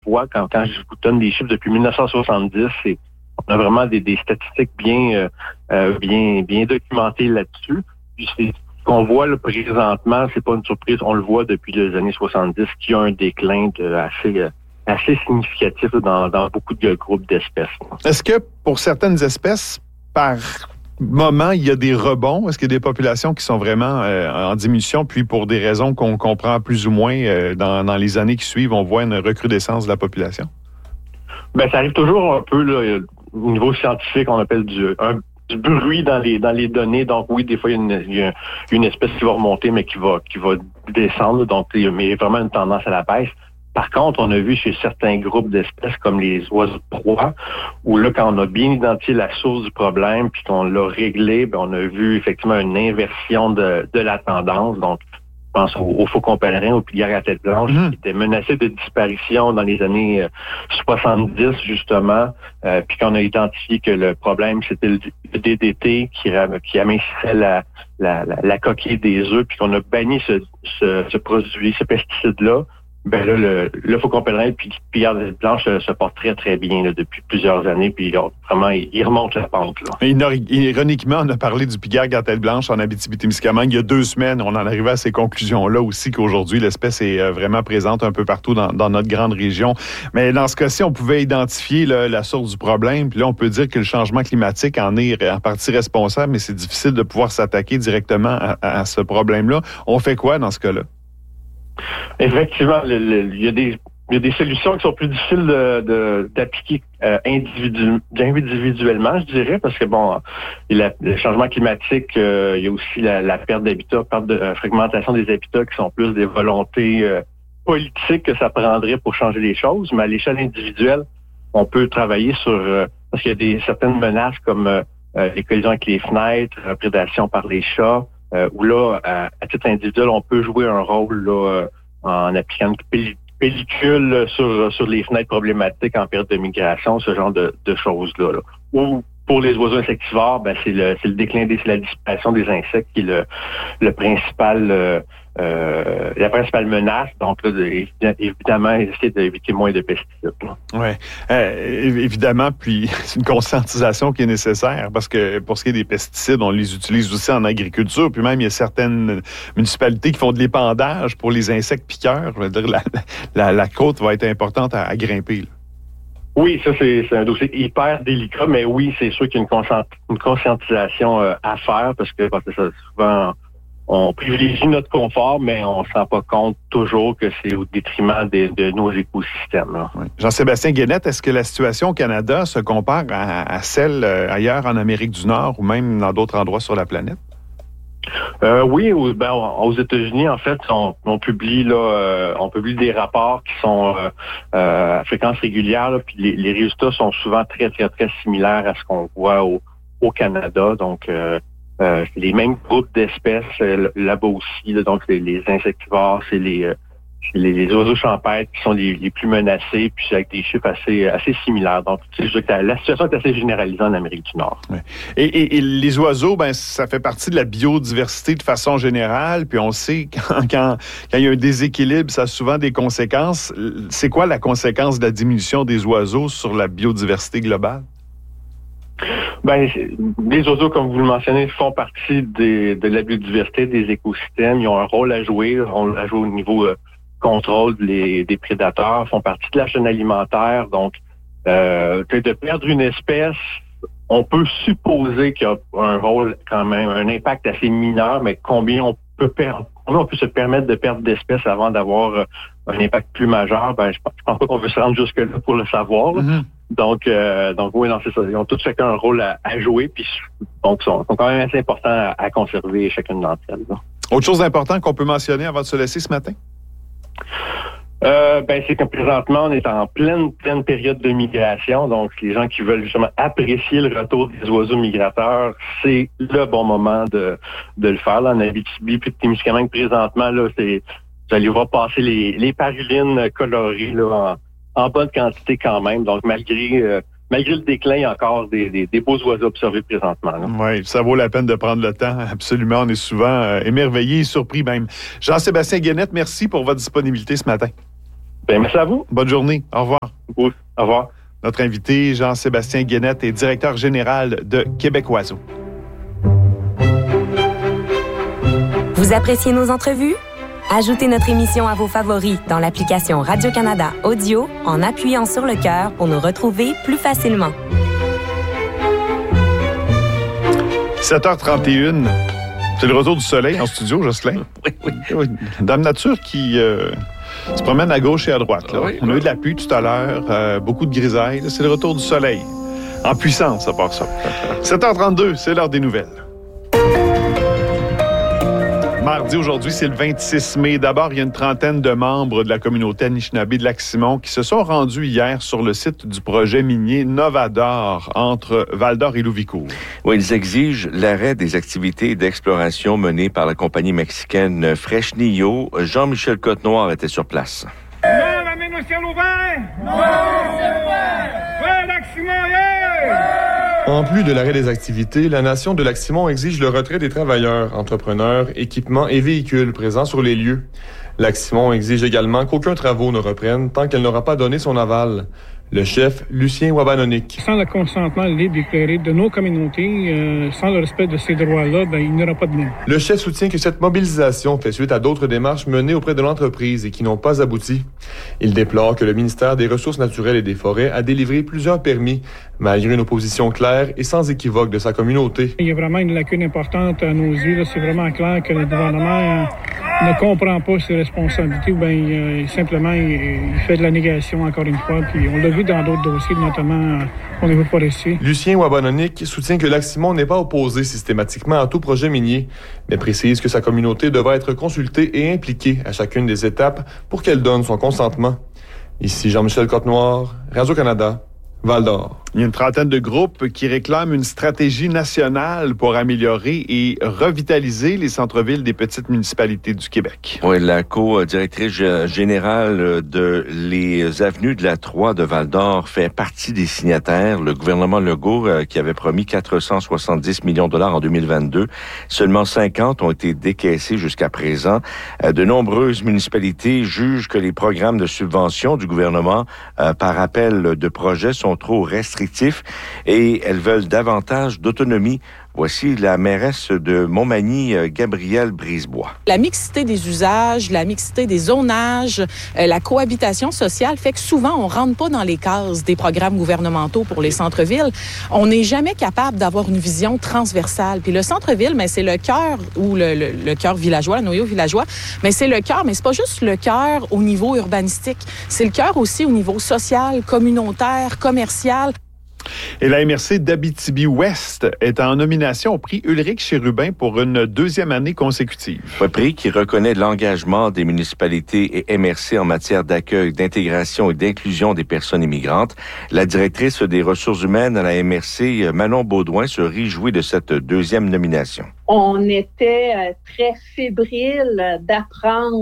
fois, quand je vous donne des chiffres depuis 1970, on a vraiment des statistiques bien documentées là-dessus. Puis ce qu'on voit là, présentement, c'est pas une surprise, on le voit depuis les années 70 qu'il y a un déclin assez significatif dans beaucoup de groupes d'espèces. Est-ce que pour certaines espèces, par moment, il y a des rebonds? Est-ce qu'il y a des populations qui sont vraiment en diminution, puis pour des raisons qu'on comprend plus ou moins dans les années qui suivent, on voit une recrudescence de la population? Ben, ça arrive toujours un peu là, au niveau scientifique, on appelle du bruit dans les données. Donc oui, des fois, il y a une espèce qui va remonter, mais qui va descendre. Donc, il y a vraiment une tendance à la baisse. Par contre, on a vu chez certains groupes d'espèces comme les oiseaux de proie, où là, quand on a bien identifié la source du problème puis qu'on l'a réglé, ben, on a vu effectivement une inversion de la tendance. Donc, je pense au faucon pèlerin, au pilier à tête blanche, qui était menacé de disparition dans les années 70, justement, puis qu'on a identifié que le problème, c'était le DDT qui amincissait la coquille des œufs, puis qu'on a banni ce produit, ce pesticide-là. Ben là, le faucon pèlerin et puis pillard de tête blanche se porte très, très bien là, depuis plusieurs années. Puis vraiment, il remonte la pente. Là. Ironiquement, on a parlé du pillard à tête blanche en Abitibi-Témiscamingue il y a 2 semaines. On en arrivait à ces conclusions-là aussi qu'aujourd'hui, l'espèce est vraiment présente un peu partout dans notre grande région. Mais dans ce cas-ci, on pouvait identifier la source du problème. Puis là, on peut dire que le changement climatique en est en partie responsable, mais c'est difficile de pouvoir s'attaquer directement à ce problème-là. On fait quoi dans ce cas-là? Effectivement, il y a des solutions qui sont plus difficiles d'appliquer individuellement, je dirais, parce que bon, le changement climatique, il y a aussi la perte d'habitat, perte de fragmentation des habitats qui sont plus des volontés politiques que ça prendrait pour changer les choses. Mais à l'échelle individuelle, on peut travailler sur parce qu'il y a certaines menaces comme les collisions avec les fenêtres, prédation par les chats. Où là, à titre individuel, on peut jouer un rôle là, en appliquant une pellicule sur les fenêtres problématiques en période de migration, ce genre de choses-là. Là. Ou pour les oiseaux insectivores, ben c'est le déclin, c'est la disparition des insectes qui est la principale menace. Donc là, évidemment, essayer d'éviter moins de pesticides. Oui, évidemment, puis c'est une conscientisation qui est nécessaire parce que pour ce qui est des pesticides, on les utilise aussi en agriculture, puis même il y a certaines municipalités qui font de l'épandage pour les insectes piqueurs. Je veux dire, la côte va être importante à grimper. Là. Oui, ça c'est un dossier hyper délicat, mais oui, c'est sûr qu'il y a une conscientisation à faire parce que souvent on privilégie notre confort, mais on ne se rend pas compte toujours que c'est au détriment de nos écosystèmes. Là. Oui. Jean-Sébastien Guénette, est-ce que la situation au Canada se compare à celle ailleurs en Amérique du Nord ou même dans d'autres endroits sur la planète? Oui, aux États-Unis, en fait, on publie des rapports qui sont à fréquence régulière, là, puis les résultats sont souvent très, très, très similaires à ce qu'on voit au Canada. Donc, c'est les mêmes groupes d'espèces là-bas aussi. Là, donc, les insectivores, c'est les oiseaux champêtres qui sont les plus menacés, puis avec des chiffres assez similaires. Donc, la situation est assez généralisée en Amérique du Nord. Ouais. Et les oiseaux, ben ça fait partie de la biodiversité de façon générale, puis on sait quand il y a un déséquilibre, ça a souvent des conséquences. C'est quoi la conséquence de la diminution des oiseaux sur la biodiversité globale? Ben, les oiseaux, comme vous le mentionnez, font partie de la biodiversité des écosystèmes. Ils ont un rôle à jouer. On a joué au niveau contrôle des prédateurs, font partie de la chaîne alimentaire. Donc, de perdre une espèce, on peut supposer qu'il y a un rôle quand même, un impact assez mineur, mais combien on peut se permettre de perdre d'espèces avant d'avoir un impact plus majeur? Ben, je pense pas qu'on veut se rendre jusque-là pour le savoir. Mm-hmm. Donc oui, non, c'est ça. Ils ont tous chacun un rôle à jouer, puis donc sont quand même assez importants à conserver chacune d'entre elles. Là. Autre chose d'important qu'on peut mentionner avant de se laisser ce matin? C'est que présentement, on est en pleine période de migration. Donc, les gens qui veulent justement apprécier le retour des oiseaux migrateurs, c'est le bon moment de le faire. Là, en Abitibi, puis de Témiscamingue, présentement, là, vous allez voir passer les parulines colorées là, en bonne quantité quand même. Donc, malgré le déclin, il y a encore des beaux oiseaux observés présentement. Oui, ça vaut la peine de prendre le temps. Absolument, on est souvent émerveillés et surpris même. Jean-Sébastien Guénette, merci pour votre disponibilité ce matin. Bien, merci à vous. Bonne journée. Au revoir. Oui, au revoir. Notre invité, Jean-Sébastien Guénette, est directeur général de Québec Oiseau. Vous appréciez nos entrevues? Ajoutez notre émission à vos favoris dans l'application Radio-Canada Audio en appuyant sur le cœur pour nous retrouver plus facilement. 7h31, c'est le retour du soleil en studio, Jocelyn. Oui. Dame Nature qui se promène à gauche et à droite. Là. On a eu de la pluie tout à l'heure, beaucoup de grisailles. Là, c'est le retour du soleil. En puissance, à part ça. 7h32, c'est l'heure des nouvelles. Mardi, aujourd'hui, c'est le 26 mai. D'abord, il y a une trentaine de membres de la communauté Anishinaabe de Lac-Simon qui se sont rendus hier sur le site du projet minier Novador entre Val-d'Or et Louvicourt. Oui, ils exigent l'arrêt des activités d'exploration menées par la compagnie mexicaine Fresnillo. Jean-Michel Côte-Noir était sur place. Non, amenez le ciel ouvert! Non, ciel ouvert! Ouais, Lac-Simon, yeah! En plus de l'arrêt des activités, la Nation de Lac-Simon exige le retrait des travailleurs, entrepreneurs, équipements et véhicules présents sur les lieux. Lac-Simon exige également qu'aucun travaux ne reprenne tant qu'elle n'aura pas donné son aval. Le chef, Lucien Wabanonik. Sans le consentement libre et éclairé de nos communautés, sans le respect de ces droits-là, il n'y aura pas de mine. Le chef soutient que cette mobilisation fait suite à d'autres démarches menées auprès de l'entreprise et qui n'ont pas abouti. Il déplore que le ministère des Ressources naturelles et des Forêts a délivré plusieurs permis, malgré une opposition claire et sans équivoque de sa communauté. Il y a vraiment une lacune importante à nos yeux. Là. C'est vraiment clair que le gouvernement ne comprend pas ses responsabilités ou simplement il fait de la négation encore une fois. Puis on l'a vu dans d'autres dossiers, notamment au niveau forestier. Lucien Wabanonik soutient que Lac-Simon n'est pas opposé systématiquement à tout projet minier, mais précise que sa communauté devra être consultée et impliquée à chacune des étapes pour qu'elle donne son consentement. Ici Jean-Michel Côte-Noir, Radio-Canada, Val-d'Or. Il y a une trentaine de groupes qui réclament une stratégie nationale pour améliorer et revitaliser les centres-villes des petites municipalités du Québec. Oui, la co-directrice générale de les avenues de la Troie de Val-d'Or fait partie des signataires. Le gouvernement Legault qui avait promis 470 millions de dollars en 2022. Seulement 50 ont été décaissés jusqu'à présent. De nombreuses municipalités jugent que les programmes de subvention du gouvernement par appel de projets sont trop restrictifs et elles veulent davantage d'autonomie. Voici la mairesse de Montmagny, Gabrielle Brisebois. La mixité des usages, la mixité des zonages, la cohabitation sociale fait que souvent, on rentre pas dans les cases des programmes gouvernementaux pour les centres-villes. On n'est jamais capable d'avoir une vision transversale. Puis le centre-ville, mais c'est le cœur, ou le cœur villageois, le noyau villageois, mais c'est le cœur, mais c'est pas juste le cœur au niveau urbanistique. C'est le cœur aussi au niveau social, communautaire, commercial. Et la MRC d'Abitibi-Ouest est en nomination au prix Ulrich Chérubin pour une deuxième année consécutive. Un prix qui reconnaît l'engagement des municipalités et MRC en matière d'accueil, d'intégration et d'inclusion des personnes immigrantes. La directrice des ressources humaines à la MRC, Manon Baudouin, se réjouit de cette deuxième nomination. On était très fébrile d'apprendre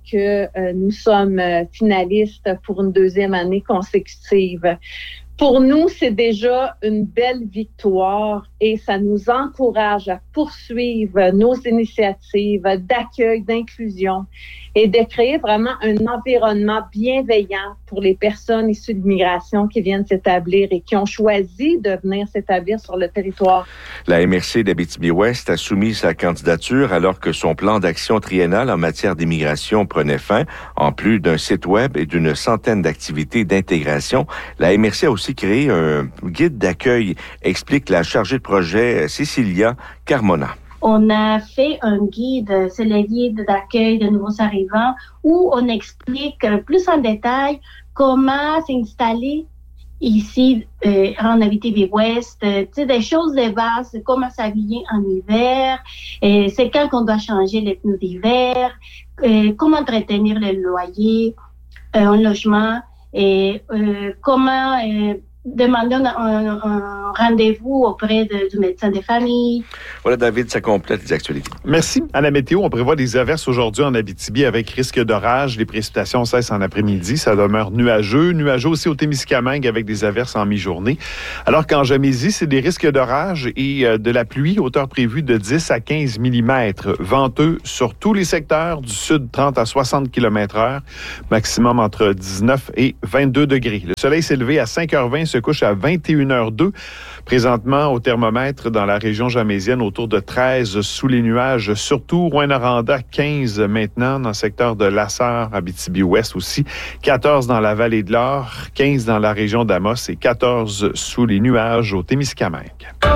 que nous sommes finalistes pour une deuxième année consécutive. Pour nous, c'est déjà une belle victoire et ça nous encourage à poursuivre nos initiatives d'accueil, d'inclusion et de créer vraiment un environnement bienveillant pour les personnes issues de l'immigration qui viennent s'établir et qui ont choisi de venir s'établir sur le territoire. La MRC d'Abitibi-Ouest a soumis sa candidature alors que son plan d'action triennal en matière d'immigration prenait fin. En plus d'un site web et d'une centaine d'activités d'intégration, la MRC a aussi créé un guide d'accueil, explique la chargée de projet Cécilia Carmona. On a fait un guide, c'est le guide d'accueil de nouveaux arrivants, où on explique plus en détail comment s'installer ici en Abitibi-Ouest, des choses de base, comment s'habiller en hiver, c'est quand qu'on doit changer les pneus d'hiver, comment entretenir le loyer, un logement, et comment demander un rendez-vous auprès du médecin de famille. Voilà, David, ça complète les actualités. Merci. À la météo, on prévoit des averses aujourd'hui en Abitibi avec risque d'orage. Les précipitations cessent en après-midi. Ça demeure nuageux. Nuageux aussi au Témiscamingue avec des averses en mi-journée. Alors qu'en Gamésie, c'est des risques d'orage et de la pluie, hauteur prévue de 10 à 15 mm. Venteux sur tous les secteurs, du sud 30 à 60 km/h, maximum entre 19 et 22 degrés. Le soleil s'est levé à 5h20, se couche à 21h02. Présentement, au thermomètre dans la région jamésienne, autour de 13 sous les nuages, surtout Rouyn-Noranda, 15 maintenant dans le secteur de Lassar, Abitibi-Ouest aussi, 14 dans la vallée de l'Or, 15 dans la région d'Amos et 14 sous les nuages au Témiscamingue.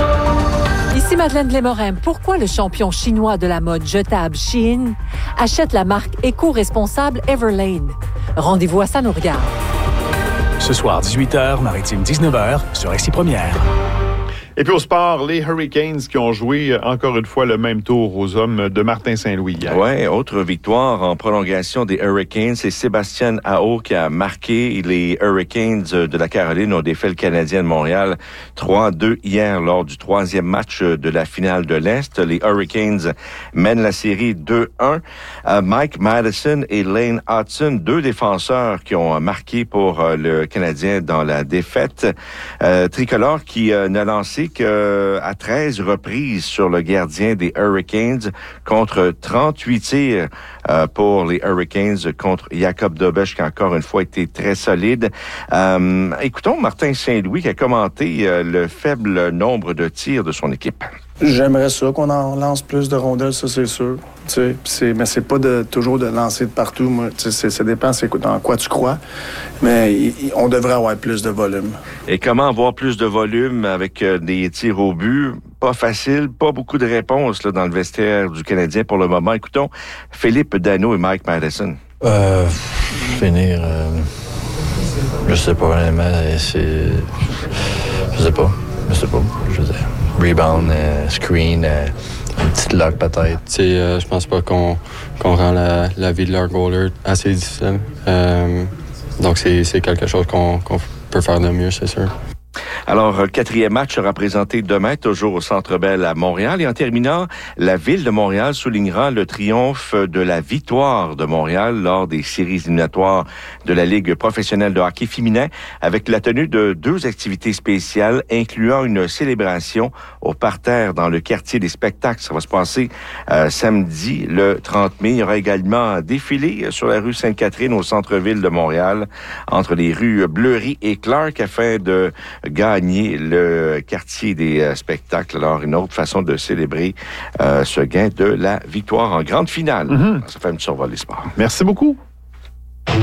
Ici Madeleine Lémorin. Pourquoi le champion chinois de la mode jetable Shein achète la marque éco-responsable Everlane? Rendez-vous à Ça nous regarde. Ce soir, 18h, Maritime 19h, sur RCI Première. Et puis au sport, les Hurricanes qui ont joué encore une fois le même tour aux hommes de Martin Saint-Louis hier. Oui, autre victoire en prolongation des Hurricanes. C'est Sébastien Aho qui a marqué. Les Hurricanes de la Caroline ont défait le Canadien de Montréal 3-2 hier lors du troisième match de la finale de l'Est. Les Hurricanes mènent la série 2-1. Mike Madison et Lane Hudson, deux défenseurs qui ont marqué pour le Canadien dans la défaite. Tricolore qui n'a lancé qu'à 13 reprises sur le gardien des Hurricanes contre 38 tirs pour les Hurricanes contre Jacob Dobesch qui encore une fois été très solide. Écoutons Martin Saint-Louis qui a commenté le faible nombre de tirs de son équipe. J'aimerais ça qu'on en lance plus de rondelles, ça c'est sûr. Mais c'est pas toujours de lancer de partout. Moi, ça dépend dans quoi tu crois. Mais on devrait avoir plus de volume. Et comment avoir plus de volume avec des tirs au but? Pas facile, pas beaucoup de réponses là, dans le vestiaire du Canadien pour le moment. Écoutons Philippe Dano et Mike Madison. Finir, je sais pas vraiment. Je sais pas. Je veux dire. Rebound, screen, une petite lock peut-être. Je pense pas qu'on rend la vie de leur goaler assez difficile. Donc c'est quelque chose qu'on peut faire de mieux, c'est sûr. Alors, quatrième match sera présenté demain, toujours au Centre Bell à Montréal. Et en terminant, la Ville de Montréal soulignera le triomphe de la victoire de Montréal lors des séries éliminatoires de la Ligue professionnelle de hockey féminin avec la tenue de deux activités spéciales, incluant une célébration au parterre dans le quartier des spectacles. Ça va se passer samedi, le 30 mai. Il y aura également un défilé sur la rue Sainte-Catherine au centre-ville de Montréal, entre les rues Bleury et Clark, afin de gagner le quartier des spectacles. Alors, une autre façon de célébrer ce gain de la victoire en grande finale. Ça fait un petit survol des sports. Merci beaucoup.